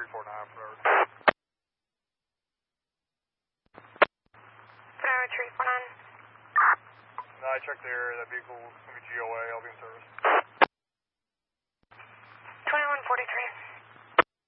349 for hours. Tower 349. No, I checked the area. That vehicle's going to be GOA. I'll be in service.